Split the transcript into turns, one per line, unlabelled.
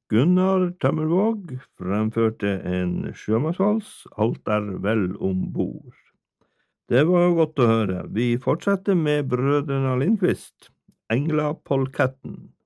Gunnar Tømmervåg fremførte en sjømannsvals, alt vel ombord. Det var godt å høre. Vi fortsetter med brødrene Lindqvist, Engla Polketten.